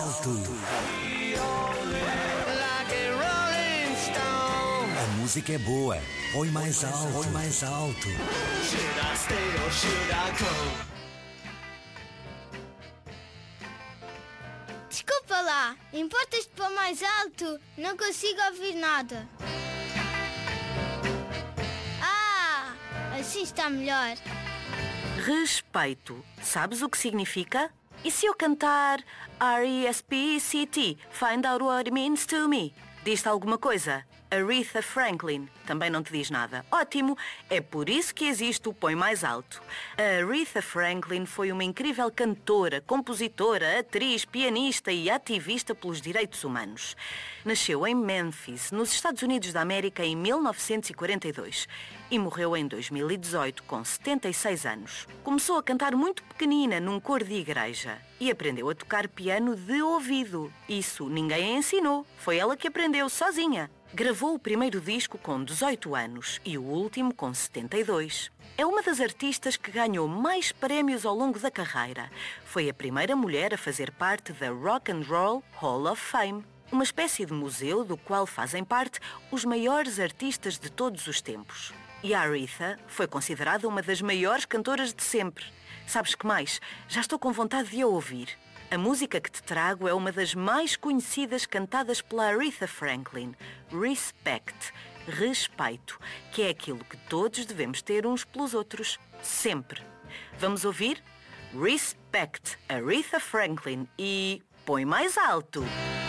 alto. A música é boa. Põe mais alto. Põe mais alto. Desculpa lá, importas-te pôr mais alto? Não consigo ouvir nada. Assim está melhor. Respeito. Sabes o que significa? E se eu cantar R-E-S-P-E-C-T, Find Out What It Means to Me? Diz-te alguma coisa? Aretha Franklin. Também não te diz nada. Ótimo! É por isso que existe o Põe Mais Alto. A Aretha Franklin foi uma incrível cantora, compositora, atriz, pianista e ativista pelos direitos humanos. Nasceu em Memphis, nos Estados Unidos da América, em 1942 e morreu em 2018, com 76 anos. Começou a cantar muito pequenina num coro de igreja e aprendeu a tocar piano de ouvido. Isso ninguém a ensinou. Foi ela que aprendeu sozinha. Gravou o primeiro disco com 18 anos e o último com 72. É uma das artistas que ganhou mais prémios ao longo da carreira. Foi a primeira mulher a fazer parte da Rock and Roll Hall of Fame, uma espécie de museu do qual fazem parte os maiores artistas de todos os tempos. E a Aretha foi considerada uma das maiores cantoras de sempre. Sabes que mais? Já estou com vontade de a ouvir. A música que te trago é uma das mais conhecidas cantadas pela Aretha Franklin, Respect, respeito, que é aquilo que todos devemos ter uns pelos outros, sempre. Vamos ouvir? Respect, Aretha Franklin e Põe Mais Alto!